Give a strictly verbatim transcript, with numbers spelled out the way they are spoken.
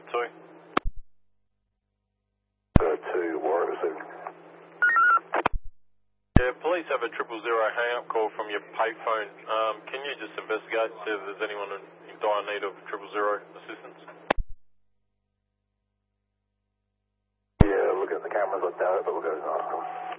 Good two. Good two, Warren received. Yeah, police have a triple zero hang-up call from your payphone. Um, can you just investigate, see if there's anyone in, in dire need of triple zero assistance? Yeah, look at the cameras, I doubt it, but we'll go.